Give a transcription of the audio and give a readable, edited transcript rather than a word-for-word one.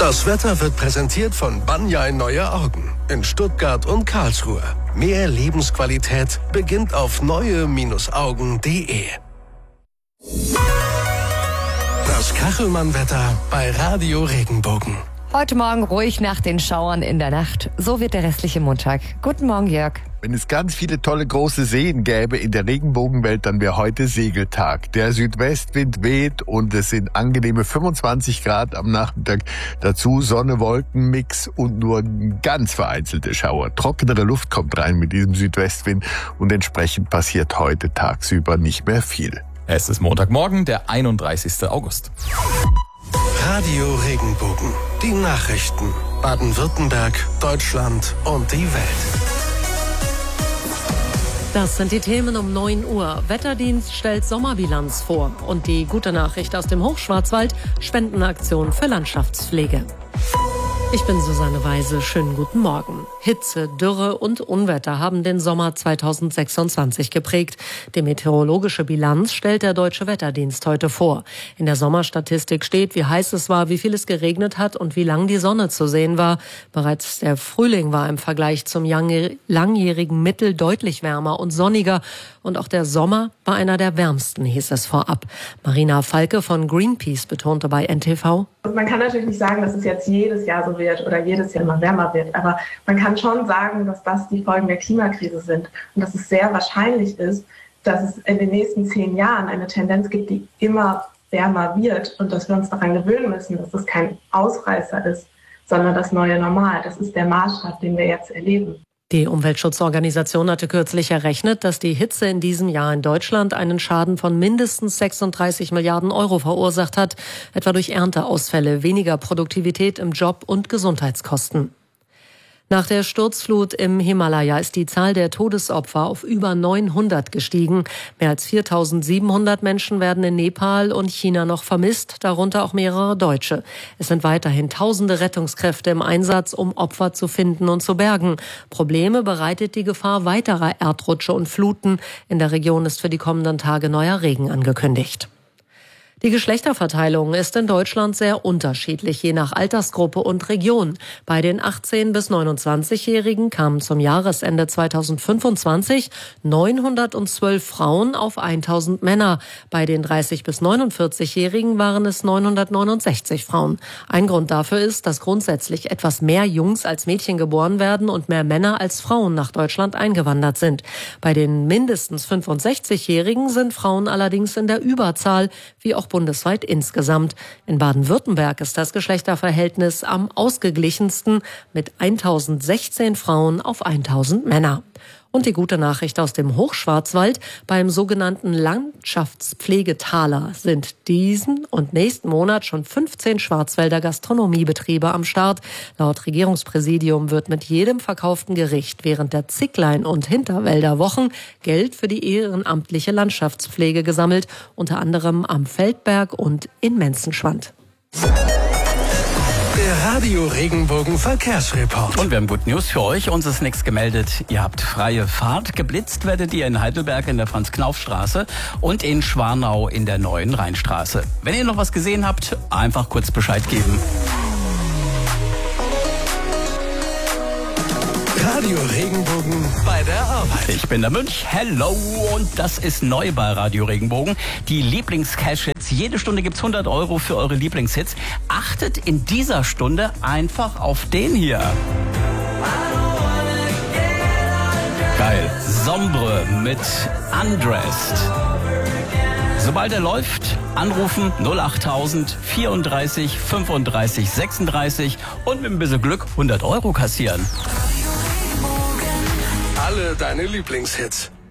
Das Wetter wird präsentiert von Banjai Neue Augen in Stuttgart und Karlsruhe. Mehr Lebensqualität beginnt auf neue-augen.de. Das Kachelmann-Wetter bei Radio Regenbogen. Heute Morgen ruhig nach den Schauern in der Nacht. So wird der restliche Montag. Guten Morgen, Jörg. Wenn es ganz viele tolle große Seen gäbe in der Regenbogenwelt, dann wäre heute Segeltag. Der Südwestwind weht und es sind angenehme 25 Grad am Nachmittag. Dazu Sonne, Wolkenmix und nur ganz vereinzelte Schauer. Trockenere Luft kommt rein mit diesem Südwestwind und entsprechend passiert heute tagsüber nicht mehr viel. Es ist Montagmorgen, der 31. August. Radio Regenbogen. Die Nachrichten. Baden-Württemberg, Deutschland und die Welt. Das sind die Themen um 9 Uhr. Wetterdienst stellt Sommerbilanz vor. Und die gute Nachricht aus dem Hochschwarzwald: Spendenaktion für Landschaftspflege. Ich bin Susanne Weise. Schönen guten Morgen. Hitze, Dürre und Unwetter haben den Sommer 2026 geprägt. Die meteorologische Bilanz stellt der Deutsche Wetterdienst heute vor. In der Sommerstatistik steht, wie heiß es war, wie viel es geregnet hat und wie lang die Sonne zu sehen war. Bereits der Frühling war im Vergleich zum langjährigen Mittel deutlich wärmer und sonniger. Und auch der Sommer war einer der wärmsten, hieß es vorab. Marina Falke von Greenpeace betonte bei NTV: Man kann natürlich nicht sagen, dass es jetzt jedes Jahr so wird oder jedes Jahr immer wärmer wird, aber man kann schon sagen, dass das die Folgen der Klimakrise sind und dass es sehr wahrscheinlich ist, dass es in den nächsten 10 Jahren eine Tendenz gibt, die immer wärmer wird und dass wir uns daran gewöhnen müssen, dass es kein Ausreißer ist, sondern das neue Normal. Das ist der Maßstab, den wir jetzt erleben. Die Umweltschutzorganisation hatte kürzlich errechnet, dass die Hitze in diesem Jahr in Deutschland einen Schaden von mindestens 36 Milliarden Euro verursacht hat, etwa durch Ernteausfälle, weniger Produktivität im Job und Gesundheitskosten. Nach der Sturzflut im Himalaya ist die Zahl der Todesopfer auf über 900 gestiegen. Mehr als 4.700 Menschen werden in Nepal und China noch vermisst, darunter auch mehrere Deutsche. Es sind weiterhin tausende Rettungskräfte im Einsatz, um Opfer zu finden und zu bergen. Probleme bereitet die Gefahr weiterer Erdrutsche und Fluten. In der Region ist für die kommenden Tage neuer Regen angekündigt. Die Geschlechterverteilung ist in Deutschland sehr unterschiedlich, je nach Altersgruppe und Region. Bei den 18- bis 29-Jährigen kamen zum Jahresende 2025 912 Frauen auf 1000 Männer. Bei den 30- bis 49-Jährigen waren es 969 Frauen. Ein Grund dafür ist, dass grundsätzlich etwas mehr Jungs als Mädchen geboren werden und mehr Männer als Frauen nach Deutschland eingewandert sind. Bei den mindestens 65-Jährigen sind Frauen allerdings in der Überzahl, wie auch bundesweit insgesamt. In Baden-Württemberg ist das Geschlechterverhältnis am ausgeglichensten mit 1016 Frauen auf 1000 Männer. Und die gute Nachricht aus dem Hochschwarzwald: Beim sogenannten Landschaftspflegetaler sind diesen und nächsten Monat schon 15 Schwarzwälder Gastronomiebetriebe am Start. Laut Regierungspräsidium wird mit jedem verkauften Gericht während der Zicklein- und Hinterwälder Wochen Geld für die ehrenamtliche Landschaftspflege gesammelt, unter anderem am Feldberg und in Menzenschwand. Der Radio Regenbogen Verkehrsreport. Und wir haben Good News für euch. Uns ist nichts gemeldet. Ihr habt freie Fahrt. Geblitzt werdet ihr in Heidelberg in der Franz-Knauf-Straße und in Schwanau in der Neuen Rheinstraße. Wenn ihr noch was gesehen habt, einfach kurz Bescheid geben. Radio Regenbogen bei der Arbeit. Ich bin der Münch. Hello. Und das ist neu bei Radio Regenbogen. Die Lieblings-Cash-Hits. Jede Stunde gibt's 100 Euro für eure Lieblingshits. Achtet in dieser Stunde einfach auf den hier. Geil. Sombre mit Undressed. Sobald er läuft, anrufen 08000 34 35 36 und mit ein bisschen Glück 100 Euro kassieren. Alle deine Lieblingshits.